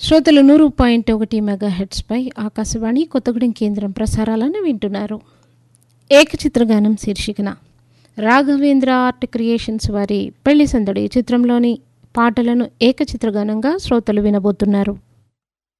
శ్రోతలు 100.1 మెగాహెర్ట్జ్పై ఆకాశవాణి కొత్తగూడెం కేంద్రం ప్రసారాలను వింటున్నారు. ఏకచిత్రగానం శీర్షికన రాఘవేంద్ర ఆర్ట్ క్రియేషన్స్ వారి పెళ్లి సందడి చిత్రంలోని పాటలను ఏకచిత్రగానంగా శ్రోతలు వినబోతున్నారు.